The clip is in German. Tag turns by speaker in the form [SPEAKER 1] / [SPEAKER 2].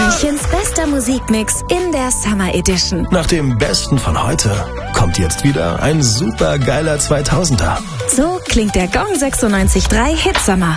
[SPEAKER 1] Münchens bester Musikmix in der Summer Edition.
[SPEAKER 2] Nach dem Besten von heute kommt jetzt wieder ein super geiler 2000er.
[SPEAKER 1] So klingt der Gong 96.3 Hitsummer.